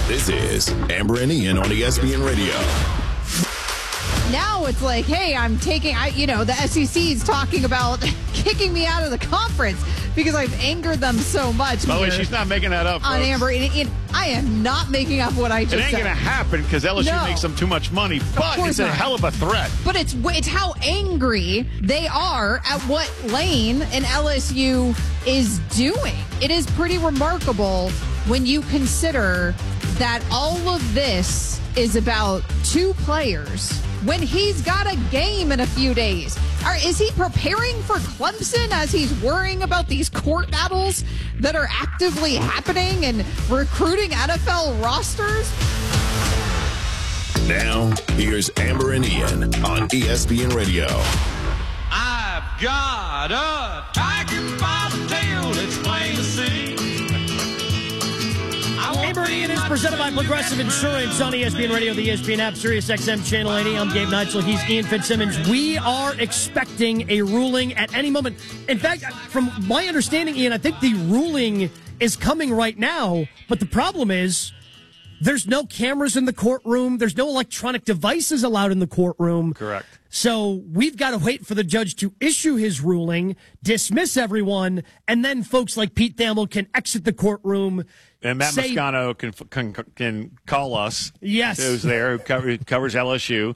This is Amber and Ian on ESPN Radio. Now it's like, hey, the SEC is talking about kicking me out of the conference because I've angered them so much. By the way, she's not making that up, on folks. Amber. I am not making up what I just said. It ain't going to happen because LSU makes them too much money, but it's a hell of a threat. But it's how angry they are at what Lane and LSU is doing. It is pretty remarkable when you consider that all of this is about two players when he's got a game in a few days. Is he preparing for Clemson as he's worrying about these court battles that are actively happening and recruiting NFL rosters? Now, here's Amber and Ian on ESPN Radio. I've got a tiger by the tail, it's plain to see. Amber and Ian is presented by Progressive Insurance on ESPN Radio, the ESPN app, Sirius XM Channel 80. I'm Gabe Neitzel. He's Ian Fitzsimmons. We are expecting a ruling at any moment. In fact, from my understanding, Ian, I think the ruling is coming right now. But the problem is there's no cameras in the courtroom. There's no electronic devices allowed in the courtroom. Correct. So we've got to wait for the judge to issue his ruling, dismiss everyone, and then folks like Pete Thamel can exit the courtroom. And Matt Moscano can call us. Yes. Who's there, who covers LSU,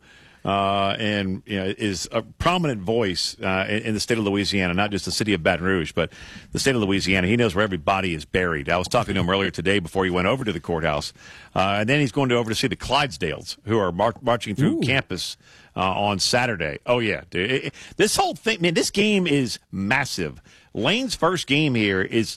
and is a prominent voice in the state of Louisiana, not just the city of Baton Rouge, but the state of Louisiana. He knows where every body is buried. I was talking to him earlier today before he went over to the courthouse. And then he's going over to see the Clydesdales, who are marching through campus on Saturday. Oh, yeah. Dude. This whole thing, man, this game is massive. Lane's first game here is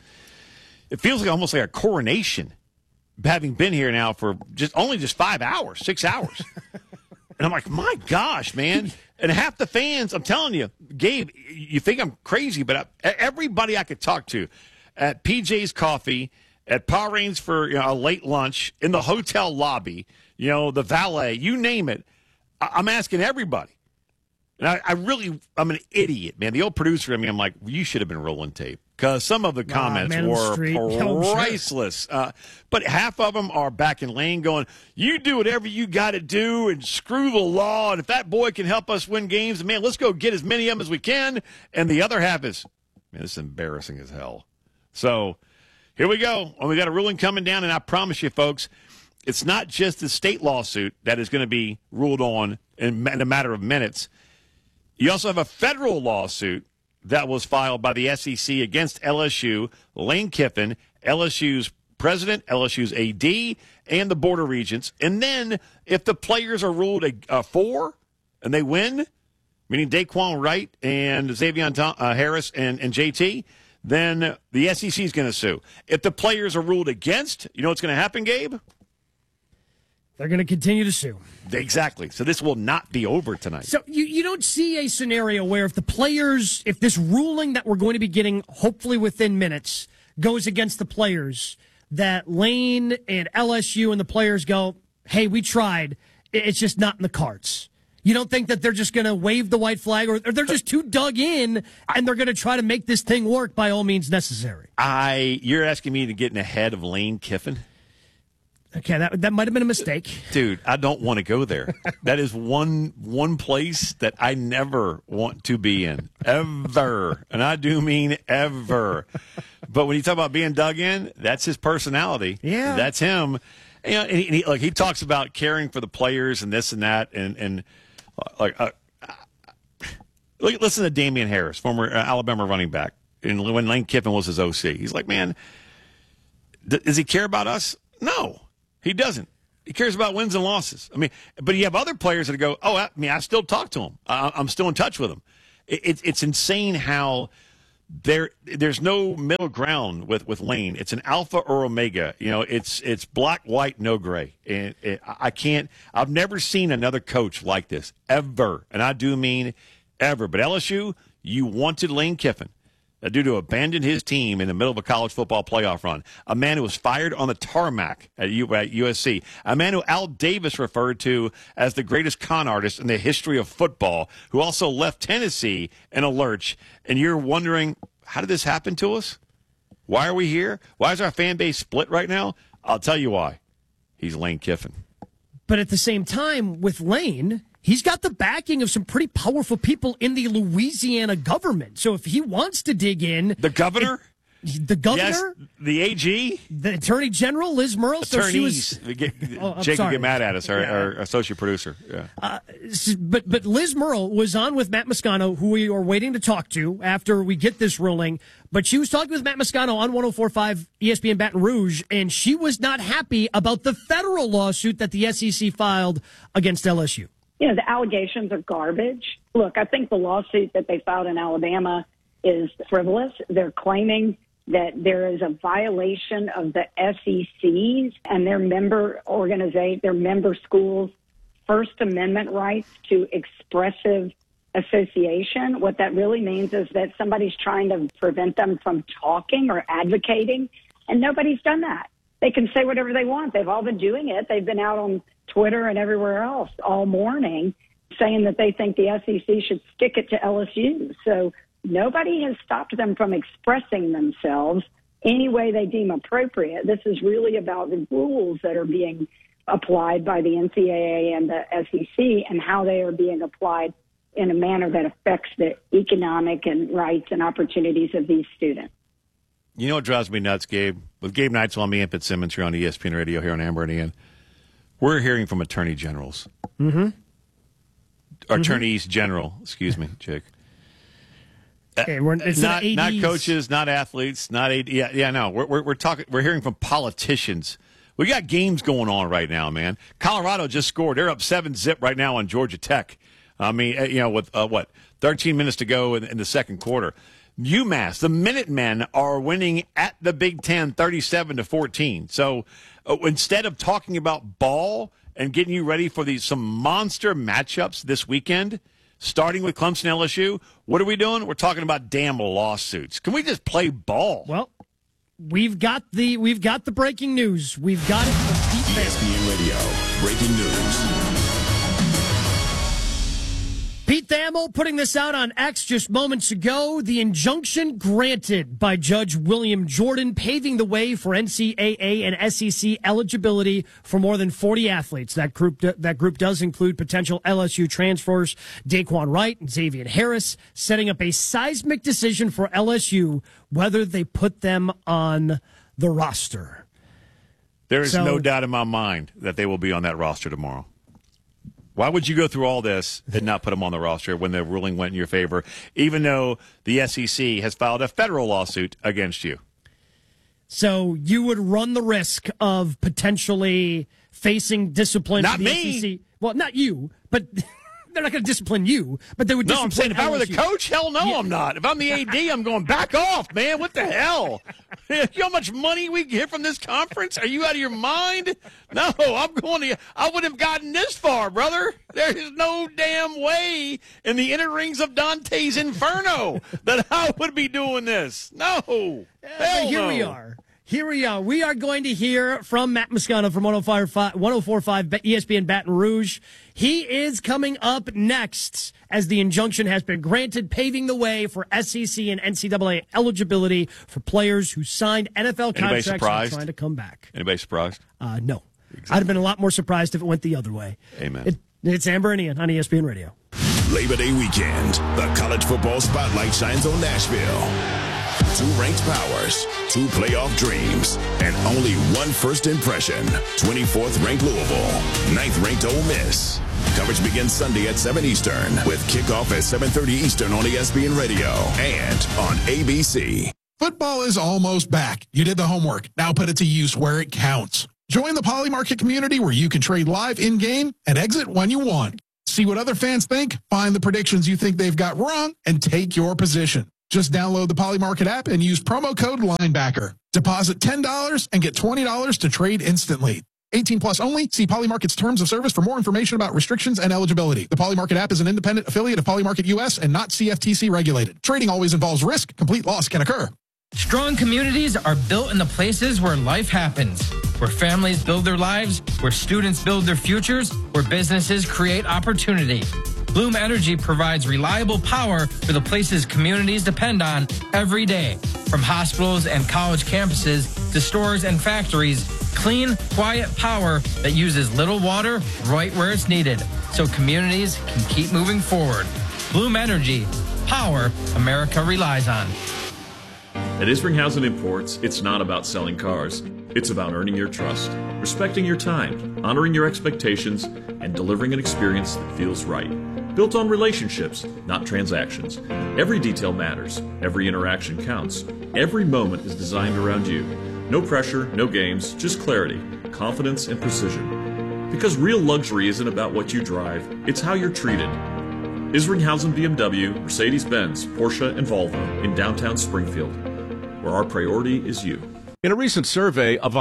it feels like almost like a coronation, having been here now for just 5 hours, 6 hours. And I'm like, my gosh, man. And half the fans, I'm telling you, Gabe, you think I'm crazy, but everybody I could talk to at PJ's Coffee, at Power Reigns for a late lunch, in the hotel lobby, the valet, you name it, I'm asking everybody. And I'm an idiot, man. The old producer in me, I'm like, you should have been rolling tape. Because some of the comments were priceless. But half of them are back in Lane going, you do whatever you got to do and screw the law. And if that boy can help us win games, man, let's go get as many of them as we can. And the other half is, man, this is embarrassing as hell. So here we go. And we got a ruling coming down. And I promise you, folks, it's not just the state lawsuit that is going to be ruled on in a matter of minutes. You also have a federal lawsuit that was filed by the SEC against LSU, Lane Kiffin, LSU's president, LSU's AD, and the Board of Regents. And then if the players are ruled a 4 and they win, meaning Daquan Wright and Xavier Harris and JT, then the SEC is going to sue. If the players are ruled against, you know what's going to happen, Gabe? They're going to continue to sue. Exactly. So this will not be over tonight. So you don't see a scenario where if this ruling that we're going to be getting, hopefully within minutes, goes against the players, that Lane and LSU and the players go, hey, we tried. It's just not in the cards. You don't think that they're just going to wave the white flag, or they're just too dug in and they're going to try to make this thing work by all means necessary? You're asking me to get in ahead of Lane Kiffin? Okay, that might have been a mistake. Dude, I don't want to go there. That is one place that I never want to be in, ever. And I do mean ever. But when you talk about being dug in, that's his personality. Yeah. That's him. And he talks about caring for the players and this and that. And listen to Damian Harris, former Alabama running back, and when Lane Kiffin was his OC. He's like, man, does he care about us? No. He doesn't. He cares about wins and losses. I mean, but you have other players that go, I still talk to him. I'm still in touch with him. It's insane how there's no middle ground with Lane. It's an alpha or omega. It's black, white, no gray. And I've never seen another coach like this, ever. And I do mean ever. But LSU, you wanted Lane Kiffin. Due to abandon his team in the middle of a college football playoff run. A man who was fired on the tarmac at USC. A man who Al Davis referred to as the greatest con artist in the history of football, who also left Tennessee in a lurch. And you're wondering, how did this happen to us? Why are we here? Why is our fan base split right now? I'll tell you why. He's Lane Kiffin. But at the same time, with Lane, he's got the backing of some pretty powerful people in the Louisiana government. So if he wants to dig in... The governor? The governor? Yes, the AG? The Attorney General, Liz Murrow? Attorneys. So Jake will get mad at us, our associate producer. Yeah. But Liz Murrow was on with Matt Moscano, who we are waiting to talk to after we get this ruling. But she was talking with Matt Moscano on 104.5 ESPN Baton Rouge, and she was not happy about the federal lawsuit that the SEC filed against LSU. You know, the allegations are garbage. Look, I think the lawsuit that they filed in Alabama is frivolous. They're claiming that there is a violation of the SEC's and their member schools' First Amendment rights to expressive association. What that really means is that somebody's trying to prevent them from talking or advocating, and nobody's done that. They can say whatever they want. They've all been doing it. They've been out on Twitter and everywhere else all morning saying that they think the SEC should stick it to LSU. So nobody has stopped them from expressing themselves any way they deem appropriate. This is really about the rules that are being applied by the NCAA and the SEC and how they are being applied in a manner that affects the economic and rights and opportunities of these students. You know what drives me nuts, Gabe? With Gabe Neitzel, me and Pitt Simmons here on ESPN Radio here on Amber and Ian. We're hearing from attorney generals. Mm-hmm. Attorneys general, excuse me, Jake. It's not coaches, not athletes, not AD. No. We're talking. We're hearing from politicians. We got games going on right now, man. Colorado just scored. They're up 7-0 right now on Georgia Tech. I mean, with 13 minutes to go in the second quarter. UMass, the Minutemen are winning at the Big Ten 37-14. So instead of talking about ball and getting you ready for some monster matchups this weekend, starting with Clemson LSU, what are we doing? We're talking about damn lawsuits. Can we just play ball? Well, we've got the breaking news. We've got it from Pete ESPN Radio, breaking news. Pete Thamel putting this out on X just moments ago. The injunction granted by Judge William Jordan, paving the way for NCAA and SEC eligibility for more than 40 athletes. That group does include potential LSU transfers Daquan Wright and Xavier Harris, setting up a seismic decision for LSU whether they put them on the roster. There is no doubt in my mind that they will be on that roster tomorrow. Why would you go through all this and not put them on the roster when the ruling went in your favor, even though the SEC has filed a federal lawsuit against you? So you would run the risk of potentially facing discipline. Not from the me. SEC. Well, not you, but they're not going to discipline you. But they would. No, I'm saying if I were the LSU. coach, hell no, I'm not. If I'm the AD, I'm going back off, man. What the hell? You know how much money we get from this conference? Are you out of your mind? No, I wouldn't have gotten this far, brother. There is no damn way in the inner rings of Dante's Inferno that I would be doing this. No. Hell Here no. we are. Here we are. We are going to hear from Matt Moscano from 104.5 ESPN Baton Rouge. He is coming up next as the injunction has been granted, paving the way for SEC and NCAA eligibility for players who signed NFL contracts and are trying to come back. Anybody surprised? No. Exactly. I'd have been a lot more surprised if it went the other way. Amen. It's Amber and Ian on ESPN Radio. Labor Day weekend, the college football spotlight shines on Nashville. 2 ranked powers, 2 playoff dreams, and only 1 first impression. 24th ranked Louisville, 9th ranked Ole Miss. Coverage begins Sunday at 7 Eastern with kickoff at 7:30 Eastern on ESPN Radio and on ABC. Football is almost back. You did the homework. Now put it to use where it counts. Join the Poly Market community where you can trade live in-game and exit when you want. See what other fans think, find the predictions you think they've got wrong, and take your position. Just download the Poly Market app and use promo code Linebacker. Deposit $10 and get $20 to trade instantly. 18 plus only. See Poly Market's terms of service for more information about restrictions and eligibility. The Poly Market app is an independent affiliate of Poly Market US and not CFTC regulated. Trading always involves risk. Complete loss can occur. Strong communities are built in the places where life happens, where families build their lives, where students build their futures, where businesses create opportunity. Bloom Energy provides reliable power for the places communities depend on every day. From hospitals and college campuses to stores and factories, Clean, quiet power that uses little water right where it's needed, so communities can keep moving forward. Bloom Energy, power America relies on. At Isringhausen Imports, it's not about selling cars. It's about earning your trust, respecting your time, honoring your expectations, and delivering an experience that feels right. Built on relationships, not transactions. Every detail matters. Every interaction counts. Every moment is designed around you. No pressure, no games, just clarity, confidence, and precision. Because real luxury isn't about what you drive, it's how you're treated. Isringhausen BMW, Mercedes-Benz, Porsche, and Volvo in downtown Springfield, where our priority is you. In a recent survey of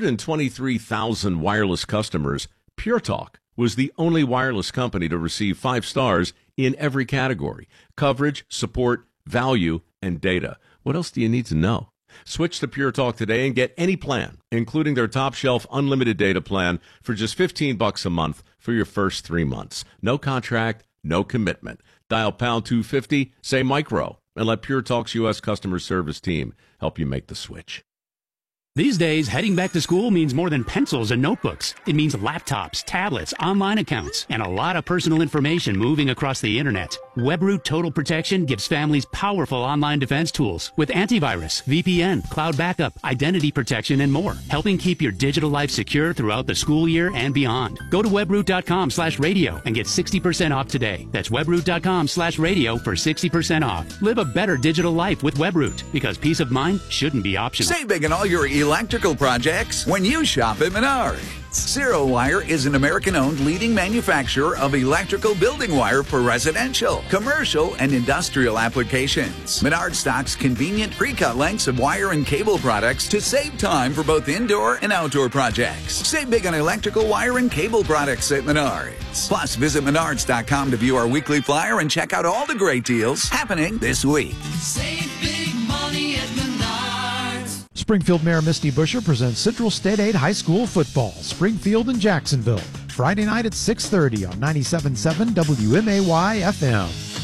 123,000 wireless customers, Pure Talk was the only wireless company to receive 5 stars in every category: coverage, support, value, and data. What else do you need to know? Switch to Pure Talk today and get any plan, including their top shelf unlimited data plan, for just $15 a month for your first 3 months. No contract, no commitment. Dial pound 250, say micro, and let Pure Talk's U.S. customer service team help you make the switch. These days, heading back to school means more than pencils and notebooks. It means laptops, tablets, online accounts, and a lot of personal information moving across the internet. WebRoot Total Protection gives families powerful online defense tools with antivirus, VPN, cloud backup, identity protection, and more, helping keep your digital life secure throughout the school year and beyond. Go to webroot.com/radio and get 60% off today. That's webroot.com/radio for 60% off. Live a better digital life with WebRoot, because peace of mind shouldn't be optional. Save big on all your electrical projects when you shop at Menards. Zero Wire is an American-owned leading manufacturer of electrical building wire for residential, commercial, and industrial applications. Menards stocks convenient pre-cut lengths of wire and cable products to save time for both indoor and outdoor projects. Save big on electrical wire and cable products at Menards. Plus, visit Menards.com to view our weekly flyer and check out all the great deals happening this week. Save big money at Menards. Springfield Mayor Misty Buscher presents Central State 8 High School football, Springfield and Jacksonville, Friday night at 6:30 on 97.7 WMAY FM.